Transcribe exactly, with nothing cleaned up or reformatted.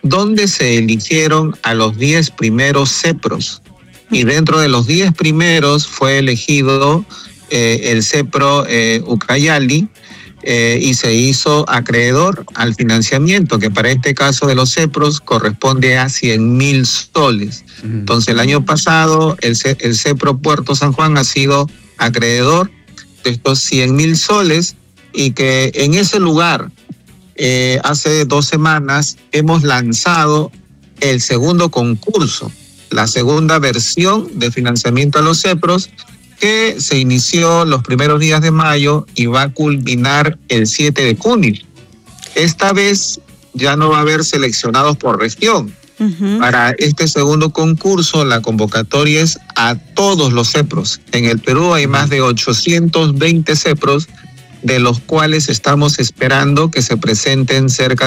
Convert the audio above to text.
donde se eligieron a los diez primeros CEPROS. Y dentro de los diez primeros fue elegido eh, el CEPRO eh, Ucayali, eh, y se hizo acreedor al financiamiento, que para este caso de los CEPROS corresponde a cien mil soles. Uh-huh. Entonces el año pasado el, el CEPRO Puerto San Juan ha sido acreedor de estos cien mil soles, y que en ese lugar eh, hace dos semanas hemos lanzado el segundo concurso, la segunda versión de financiamiento a los CEPROS, que se inició los primeros días de mayo y va a culminar el siete de junio. Esta vez ya no va a haber seleccionados por región. Uh-huh. Para este segundo concurso, la convocatoria es a todos los CEPROS. En el Perú hay más de ochocientos veinte CEPROS, de los cuales estamos esperando que se presenten cerca